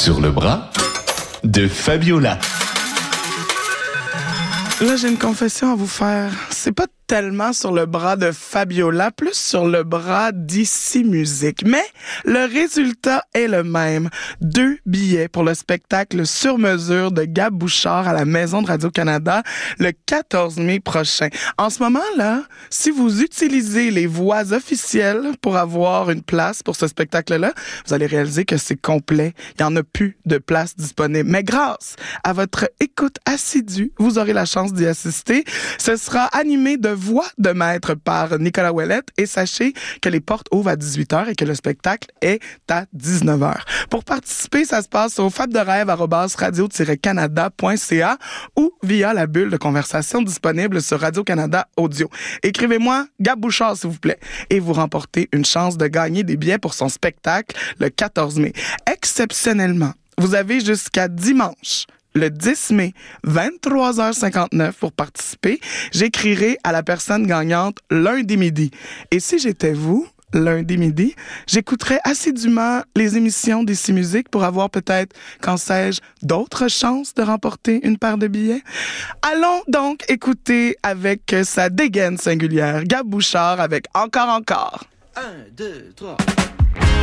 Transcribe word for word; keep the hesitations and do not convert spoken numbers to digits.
sur le bras de Fabiola. Là, j'ai une confession à vous faire. C'est pas tellement sur le bras de Fabiola, plus sur le bras d'Ici Musique. Mais le résultat est le même. Deux billets pour le spectacle sur mesure de Gab Bouchard à la Maison de Radio-Canada le quatorze mai prochain. En ce moment-là, si vous utilisez les voies officielles pour avoir une place pour ce spectacle-là, vous allez réaliser que c'est complet. Il n'y en a plus de place disponible. Mais grâce à votre écoute assidue, vous aurez la chance d'y assister. Ce sera animé de voix de maître par Nicolas Ouellette et sachez que les portes ouvrent à dix-huit heures et que le spectacle est à dix-neuf heures. Pour participer, ça se passe au fabderêve arobase radio tiret canada point c a ou via la bulle de conversation disponible sur Radio-Canada Audio. Écrivez-moi Gab Bouchard, s'il vous plaît, et vous remportez une chance de gagner des billets pour son spectacle le quatorze mai. Exceptionnellement, vous avez jusqu'à dimanche, le dix mai, vingt-trois heures cinquante-neuf pour participer. J'écrirai à la personne gagnante lundi midi. Et si j'étais vous, lundi midi, j'écouterais assidûment les émissions d'Ici Musique pour avoir peut-être, qu'en sais-je, d'autres chances de remporter une paire de billets. Allons donc écouter avec sa dégaine singulière Gab Bouchard avec Encore Encore. Un, deux, trois...